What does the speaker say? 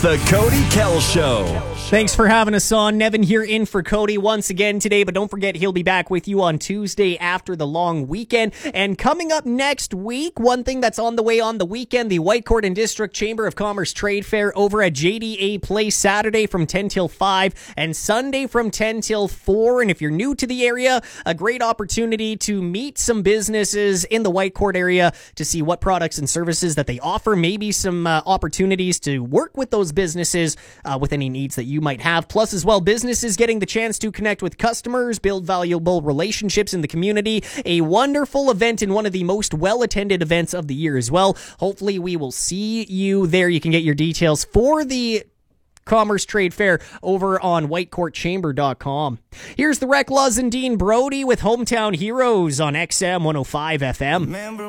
the Cody Kell Show. Thanks for having us on. Nevin here in for Cody once again today, but don't forget he'll be back with you on Tuesday after the long weekend. And coming up next week, one thing that's on the way on the weekend, the Whitecourt and District Chamber of Commerce Trade Fair over at JDA Place Saturday from 10 till 5 and Sunday from 10 till 4. And if you're new to the area, a great opportunity to meet some businesses in the Whitecourt area to see what products and services that they offer, maybe some opportunities to work with those businesses with any needs that you might have. Plus, as well, businesses getting the chance to connect with customers, build valuable relationships in the community. A wonderful event and one of the most well-attended events of the year as well. Hopefully, we will see you there. You can get your details for the Commerce Trade Fair over on whitecourtchamber.com. Here's the Reck Luz and Dean Brody with Hometown Heroes on XM 105 FM.